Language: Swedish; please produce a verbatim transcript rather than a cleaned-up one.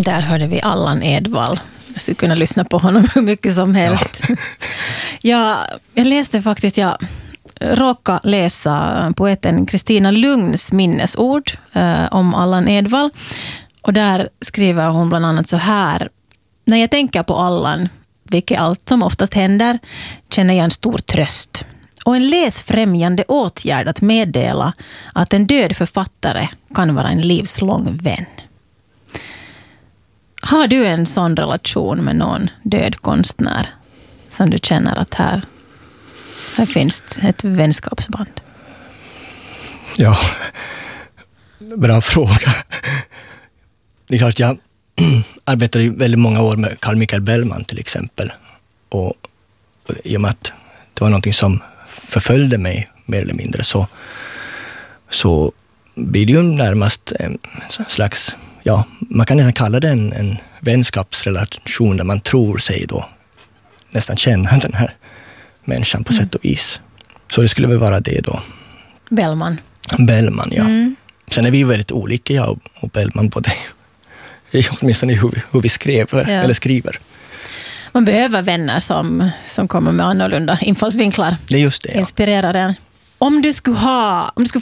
Där hörde vi Allan Edwall. Jag skulle kunna lyssna på honom hur mycket som helst. Ja. jag, jag läste faktiskt, jag råkade läsa poeten Kristina Lugns minnesord eh, om Allan Edwall. Och där skriver hon bland annat så här: när jag tänker på Allan, vilket allt som oftast händer, känner jag en stor tröst. Och en läsfrämjande åtgärd att meddela att en död författare kan vara en livslång vän. Har du en sån relation med någon död konstnär som du känner att här, här finns ett vänskapsband? Ja, bra fråga. Det är klart, jag arbetade ju väldigt många år med Carl Michael Bellman till exempel. Och, och i och med att det var någonting som förföljde mig mer eller mindre, så, så blir det ju närmast en slags, ja, man kan nästan kalla det en, en vänskapsrelation där man tror sig då nästan känna den här människan på mm. sätt och vis. Så det skulle väl vara det då. Bellman. Bellman, ja. Mm. Sen är vi ju väldigt olika, jag och Bellman, på det. Åtminstone hur vi, hur vi skrev, ja. eller skriver. Man behöver vänner som, som kommer med annorlunda infallsvinklar. Det är just det, ja. Inspirerar en. Om du skulle ha, om du skulle